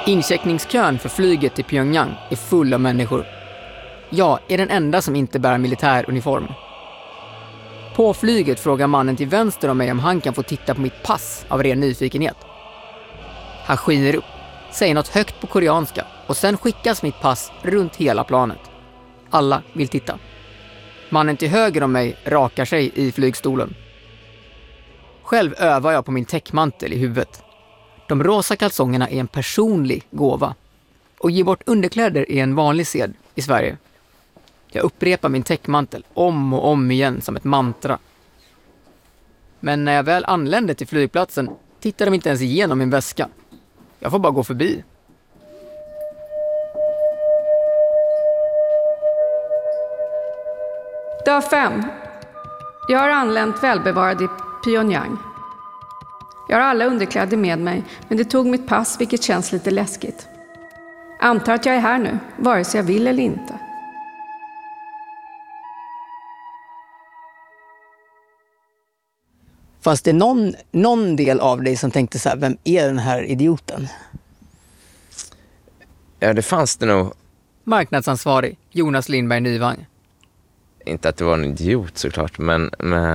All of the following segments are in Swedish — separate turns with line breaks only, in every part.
Incheckningskön för flyget till Pyongyang är full av människor. Jag är den enda som inte bär militäruniform. På flyget frågar mannen till vänster om mig om han kan få titta på mitt pass av ren nyfikenhet. Han skiner upp, säger något högt på koreanska och sen skickas mitt pass runt hela planet. Alla vill titta. Mannen till höger om mig rakar sig i flygstolen. Själv övar jag på min täckmantel i huvudet. De rosa kalsongerna är en personlig gåva. Och ge bort underkläder är en vanlig sed i Sverige. Jag upprepar min täckmantel om och om igen som ett mantra. Men när jag väl anlände till flygplatsen tittar de inte ens igenom min väska. Jag får bara gå förbi.
Dag 5. Jag har anlänt välbevarad i Pyongyang. Jag har alla underkläder med mig, men det tog mitt pass, vilket känns lite läskigt. Antar att jag är här nu, vare sig jag vill eller inte.
Fast det är någon del av dig som tänkte så här, vem är den här idioten?
Ja, det fanns det nog.
Marknadsansvarig Jonas Lindberg Nyvang.
Inte att det var en idiot såklart, men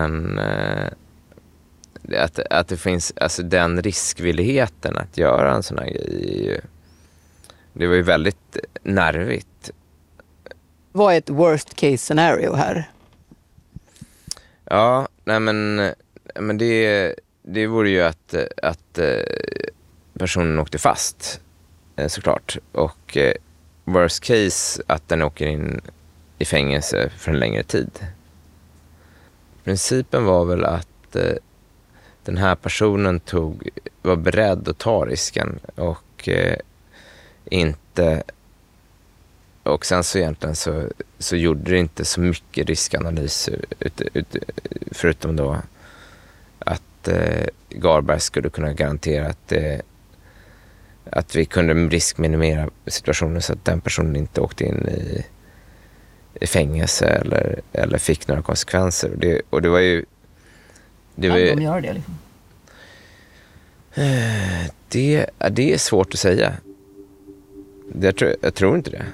att det finns alltså den riskvilligheten att göra en sån här grej. Det var ju väldigt nervigt.
Vad är ett worst case scenario här?
Ja, nej men det vore ju att personen åkte fast såklart. Och worst case att den åker in i fängelse för en längre tid. Principen var väl att den här personen var beredd att ta risken och inte, och sen så egentligen så gjorde det inte så mycket riskanalyser förutom då att Garberg skulle kunna garantera att vi kunde riskminimera situationen så att den personen inte åkte in i fängelse eller fick några konsekvenser. Och det var ju...
De gör det liksom.
Det är svårt att säga. Jag tror inte det.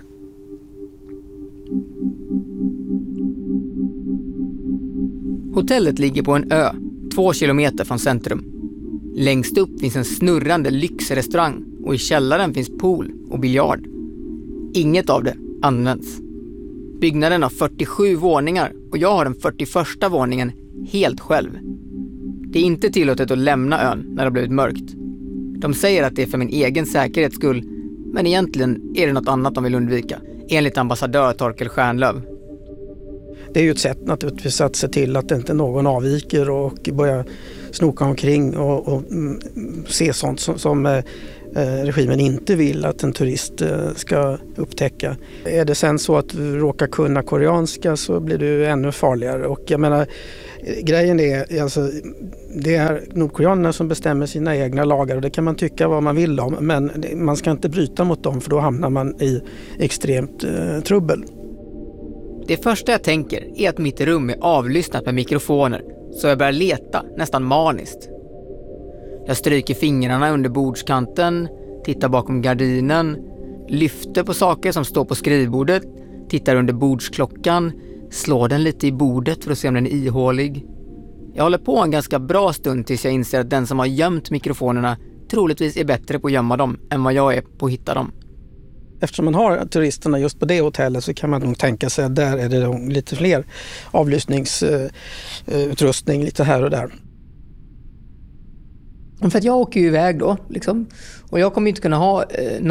Hotellet ligger på en ö, 2 kilometer från centrum. Längst upp finns en snurrande lyxrestaurang och i källaren finns pool och biljard. Inget av det används. Byggnaden har 47 våningar och jag har den 41:a våningen helt själv. Det är inte tillåtet att lämna ön när det har blivit mörkt. De säger att det är för min egen säkerhets skull, men egentligen är det något annat de vill undvika, enligt ambassadör Torkel Stjärnlöv.
Det är ju ett sätt naturligtvis att se till att inte någon avviker och börjar snoka omkring och se sånt som regimen inte vill att en turist ska upptäcka. Är det sen så att du råkar kunna koreanska så blir du ännu farligare. Och jag menar, grejen är alltså, det är nordkoreanerna som bestämmer sina egna lagar och det kan man tycka vad man vill om, men man ska inte bryta mot dem för då hamnar man i extremt trubbel.
Det första jag tänker är att mitt rum är avlyssnat med mikrofoner, så jag börjar leta nästan maniskt. Jag stryker fingrarna under bordskanten, tittar bakom gardinen, lyfter på saker som står på skrivbordet, tittar under bordsklockan, slår den lite i bordet för att se om den är ihålig. Jag håller på en ganska bra stund tills jag inser att den som har gömt mikrofonerna troligtvis är bättre på att gömma dem än vad jag är på att hitta dem.
Eftersom man har turisterna just på det hotellet så kan man nog tänka sig att där är det lite fler avlyssningsutrustning lite här och där.
För att jag åker ju iväg då liksom, och jag kommer inte kunna ha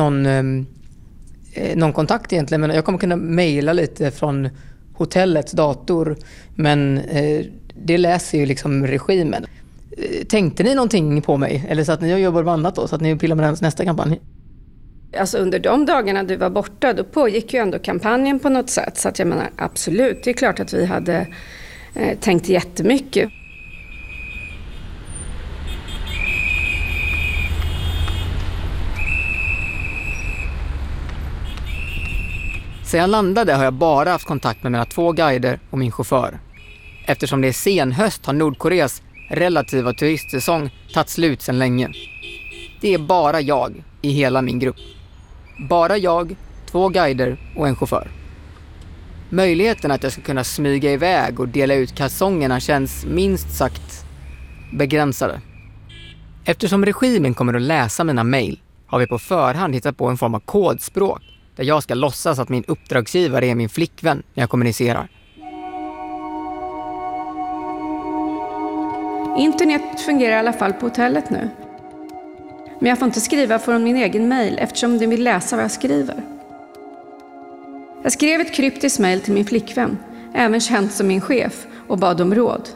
någon kontakt egentligen, men jag kommer kunna mejla lite från hotellets dator, men det läser ju liksom regimen. Tänkte ni någonting på mig? Eller så att ni jobbar med annat då, så att ni pillar med nästa kampanj?
Alltså under de dagarna du var borta, då pågick ju ändå kampanjen på något sätt. Så att jag menar, absolut, det är klart att vi hade tänkt jättemycket.
Sen jag landade har jag bara haft kontakt med mina 2 guider och min chaufför. Eftersom det är senhöst har Nordkoreas relativa turistsäsong tagit slut sedan länge. Det är bara jag i hela min grupp. Bara jag, 2 guider och en chaufför. Möjligheten att jag ska kunna smyga iväg och dela ut kalsongerna känns minst sagt begränsade. Eftersom regimen kommer att läsa mina mejl har vi på förhand hittat på en form av kodspråk där jag ska låtsas att min uppdragsgivare är min flickvän när jag kommunicerar.
Internet fungerar i alla fall på hotellet nu. Men jag får inte skriva från min egen mejl eftersom den vill läsa vad jag skriver. Jag skrev ett kryptiskt mejl till min flickvän, även känd som min chef, och bad om råd.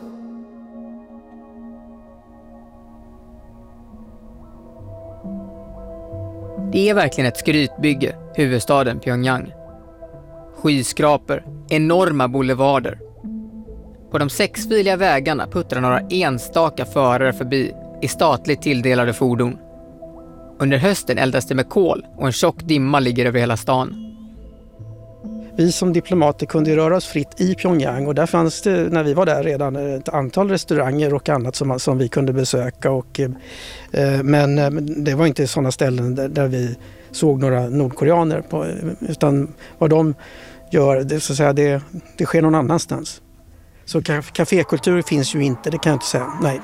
Det är verkligen ett skrytbygge, huvudstaden Pyongyang. Skyskrapor, enorma boulevarder. På de 6-filiga vägarna puttrar några enstaka förare förbi i statligt tilldelade fordon. Under hösten eldas det med kol och en tjock dimma ligger över hela stan.
Vi som diplomater kunde röra oss fritt i Pyongyang och där fanns det, när vi var där redan, ett antal restauranger och annat som vi kunde besöka. Men det var inte sådana ställen där vi såg några nordkoreaner på, utan vad de gör, det, så att säga, det sker någon annanstans. Så kafékultur finns ju inte, det kan jag inte säga, nej.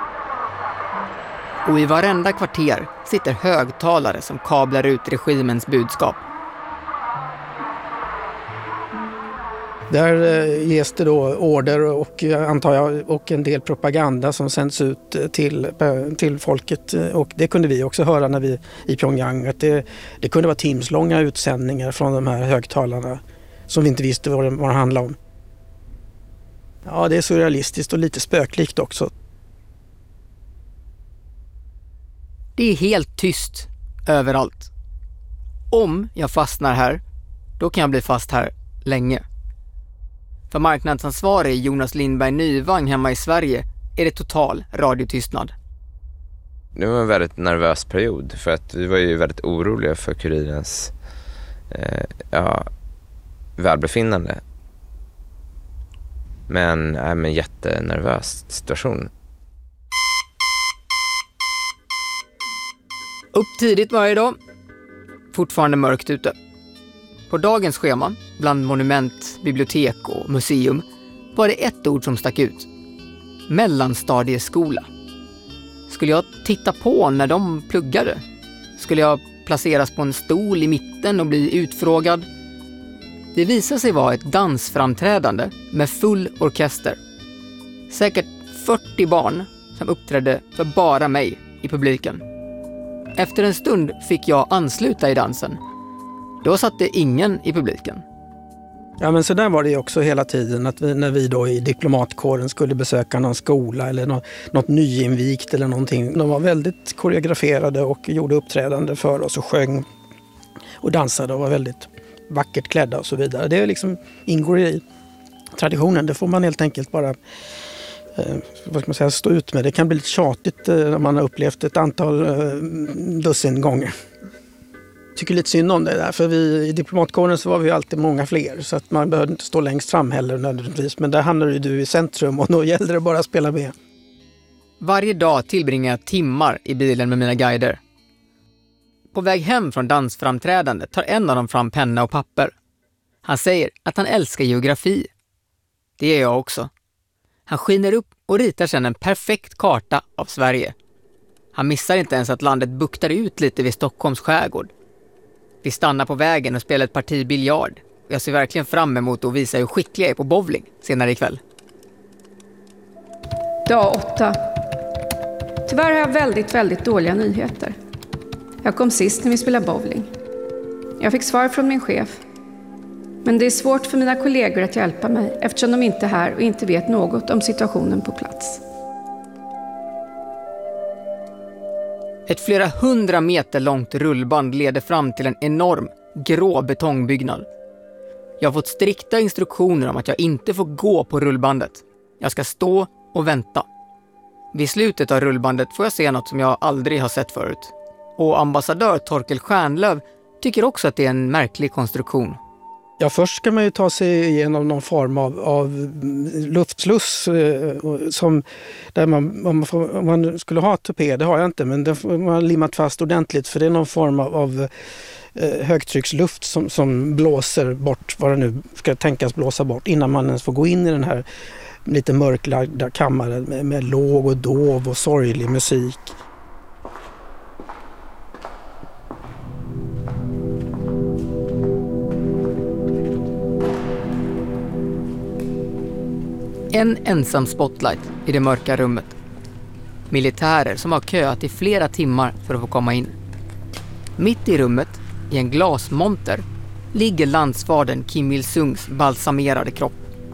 Och i varenda kvarter sitter högtalare som kablar ut regimens budskap.
Där ges det då order och antar jag och en del propaganda som sänds ut till folket, och det kunde vi också höra när vi i Pyongyang, att det kunde vara timslånga utsändningar från de här högtalarna som vi inte visste vad det handlade om. Ja, det är surrealistiskt och lite spöklikt också.
Det är helt tyst överallt. Om jag fastnar här, då kan jag bli fast här länge. För marknadsansvarig Jonas Lindberg Nyvang hemma i Sverige är det total radiotystnad.
Det var en väldigt nervös period för att vi var ju väldigt oroliga för kurirens välbefinnande. Men en jättenervös situation.
Upp tidigt varje dag. Fortfarande mörkt ute. På dagens schema, bland monument, bibliotek och museum, var det ett ord som stack ut. Mellanstadieskola. Skulle jag titta på när de pluggade? Skulle jag placeras på en stol i mitten och bli utfrågad? Det visade sig vara ett dansframträdande med full orkester. Säkert 40 barn som uppträdde för bara mig i publiken. Efter en stund fick jag ansluta i dansen. Då satt det ingen i publiken.
Ja, men så där var det ju också hela tiden, att när vi då i diplomatkåren skulle besöka någon skola eller något nyinvikt eller någonting. De var väldigt koreograferade och gjorde uppträdande för oss och sjöng och dansade och var väldigt vackert klädda och så vidare. Det liksom ingår i traditionen. Det får man helt enkelt bara stå ut med. Det kan bli lite tjatigt när man har upplevt ett antal dussin gånger. Jag tycker lite synd om det där, för i diplomatkåren så var vi alltid många fler, så att man behövde inte stå längst fram heller nödvändigtvis. Men där hamnade ju du i centrum och då gällde det bara att spela med.
Varje dag tillbringar jag timmar i bilen med mina guider. På väg hem från dansframträdandet tar en av dem fram penna och papper. Han säger att han älskar geografi. Det är jag också. Han skiner upp och ritar sedan en perfekt karta av Sverige. Han missar inte ens att landet buktar ut lite vid Stockholms skärgård. Vi stannar på vägen och spelar ett parti biljard. Jag ser verkligen fram emot att visa hur skicklig jag är på bowling senare ikväll.
Dag 8. Tyvärr har jag väldigt dåliga nyheter. Jag kom sist när vi spelade bowling. Jag fick svar från min chef. Men det är svårt för mina kollegor att hjälpa mig eftersom de inte är här och inte vet något om situationen på plats.
Ett flera 100 meter långt rullband leder fram till en enorm grå betongbyggnad. Jag har fått strikta instruktioner om att jag inte får gå på rullbandet. Jag ska stå och vänta. Vid slutet av rullbandet får jag se något som jag aldrig har sett förut. Och ambassadör Torkel Stjärnlöv tycker också att det är en märklig konstruktion.
Ja, först ska man ju ta sig igenom någon form av luftsluss som där om man skulle ha torped, det har jag inte, men det får man limmat fast ordentligt, för det är någon form av högtrycksluft som blåser bort vad det nu ska tänkas blåsa bort innan man ens får gå in i den här lite mörklagda kammaren med låg och dov och sorglig musik.
En ensam spotlight i det mörka rummet. Militärer som har köat i flera timmar för att få komma in. Mitt i rummet, i en glasmonter, ligger landsfadern Kim Il-sungs balsamerade kropp.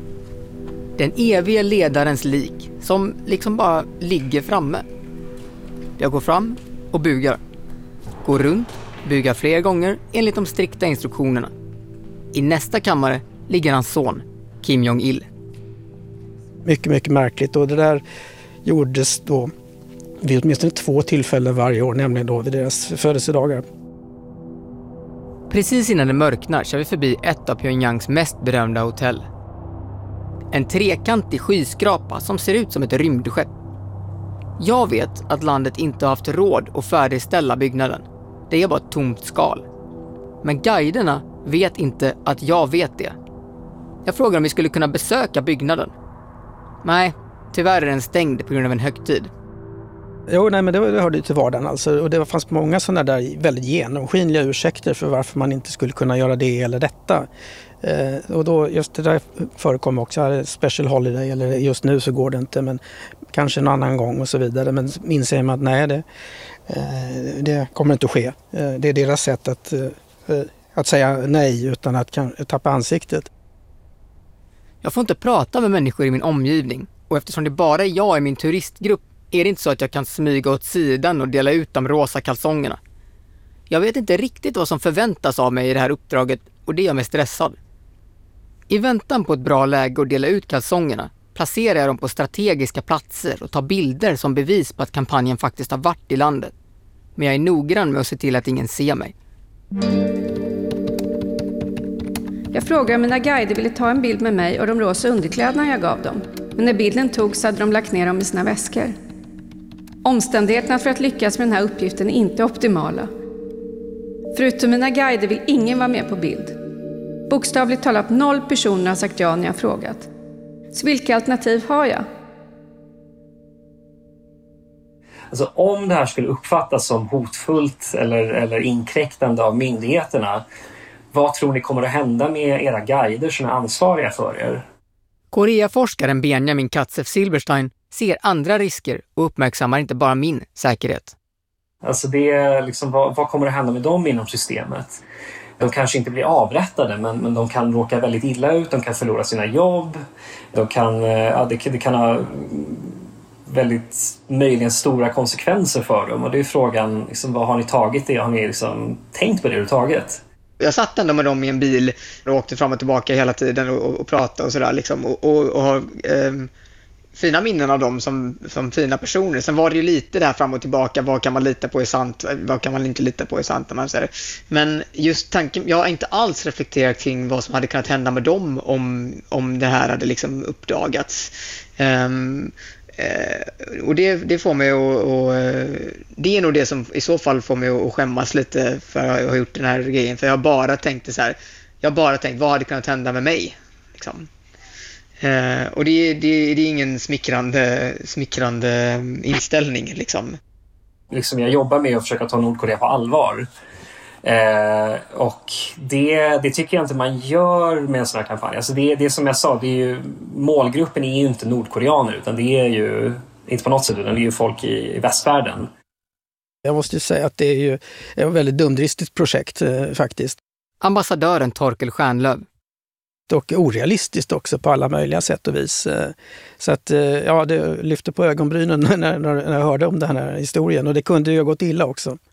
Den evige ledarens lik som liksom bara ligger framme. Jag går fram och bugar. Går runt, bugar fler gånger enligt de strikta instruktionerna. I nästa kammare ligger hans son, Kim Jong-il.
Mycket, mycket märkligt, och det där gjordes då vid åtminstone 2 tillfällen varje år, nämligen då vid deras födelsedagar.
Precis innan det mörknar kör vi förbi ett av Pyongyangs mest berömda hotell. En trekantig skyskrapa som ser ut som ett rymdskepp. Jag vet att landet inte har haft råd att färdigställa byggnaden. Det är bara ett tomt skal. Men guiderna vet inte att jag vet det. Jag frågar om vi skulle kunna besöka byggnaden. Nej, tyvärr är den stängd på grund av en högtid.
Jo, nej, men det hörde ju till vardagen alltså. Och det fanns många sådana där väldigt genomskinliga ursäkter för varför man inte skulle kunna göra det eller detta. Och då just det där förekom också här, special holiday, eller just nu så går det inte, men kanske en annan gång och så vidare. Men inser man att nej, det kommer inte att ske. Det är deras sätt att säga nej utan att tappa ansiktet.
Jag får inte prata med människor i min omgivning, och eftersom det bara är jag i min turistgrupp är det inte så att jag kan smyga åt sidan och dela ut de rosa kalsongerna. Jag vet inte riktigt vad som förväntas av mig i det här uppdraget, och det gör mig stressad. I väntan på ett bra läge att dela ut kalsongerna placerar jag dem på strategiska platser och tar bilder som bevis på att kampanjen faktiskt har varit i landet. Men jag är noggrann med att se till att ingen ser mig.
Jag frågade om mina guider ville ta en bild med mig och de rosa underkläderna jag gav dem. Men när bilden togs hade de lagt ner dem i sina väskor. Omständigheterna för att lyckas med den här uppgiften är inte optimala. Förutom mina guider vill ingen vara med på bild. Bokstavligt talat 0 personer har sagt ja när jag frågat. Så vilka alternativ har jag?
Alltså, om det här skulle uppfattas som hotfullt eller inkräktande av myndigheterna, vad tror ni kommer att hända med era guider som är ansvariga för er?
Koreaforskaren Benjamin Katzev-Silberstein ser andra risker och uppmärksammar inte bara min säkerhet.
Alltså det är liksom, vad kommer att hända med dem inom systemet? De kanske inte blir avrättade, men de kan råka väldigt illa ut, de kan förlora sina jobb, det kan ha väldigt möjligen stora konsekvenser för dem. Och det är frågan, liksom, vad har ni tagit det? Har ni liksom tänkt på det överhuvudtaget?
Jag satt ändå med dem i en bil och åkte fram och tillbaka hela tiden och pratade och sådär liksom, och har fina minnen av dem som fina personer. Sen var det ju lite där fram och tillbaka, vad kan man lita på är sant, vad kan man inte lita på är sant, man säger. Men just tanken, jag har inte alls reflekterat kring vad som hade kunnat hända med dem om det här hade liksom uppdagats. Och det får mig att det är nog det som i så fall får mig att skämmas lite för att jag har gjort den här grejen, för jag har bara tänkt vad hade kunnat hända med mig liksom. Och det är ingen smickrande inställning liksom. Jag jobbar med att försöka ta Nordkorea på allvar.
Och det tycker jag inte man gör med en sån här kampanj. Alltså det som jag sa, det är ju, målgruppen är ju inte nordkoreaner, utan det är ju inte på något sätt, utan det är ju folk i västvärlden.
Jag måste ju säga att det är ju ett väldigt dumdristigt projekt faktiskt. Ambassadören Torkel Stjärnlöv. Och orealistiskt också på alla möjliga sätt och vis. Så att ja, det lyfte på ögonbrynen när jag hörde om den här historien, och det kunde ju ha gått illa också.